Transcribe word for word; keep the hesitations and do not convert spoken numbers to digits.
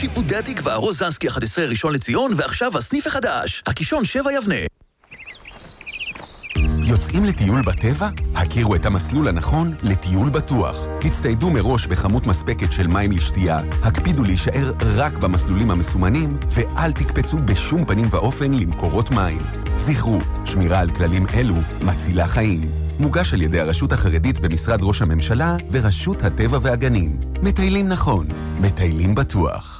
שיפודי התקווה, רוזנסקי אחת עשרה ראשון לציון, ועכשיו הסניף החדש, הקישון שבע יבנה. יוצאים לטיול בטבע? הכירו את המסלול הנכון לטיול בטוח. הצטיידו מראש בכמות מספקת של מים לשתייה, הקפידו להישאר רק במסלולים המסומנים, ואל תקפצו בשום פנים ואופן למקורות מים. זכרו, שמירה על כללים אלו מצילה חיים. מוגש על ידי הרשות החרדית במשרד ראש הממשלה ורשות הטבע והגנים. מטיילים נכון, מטיילים בטוח.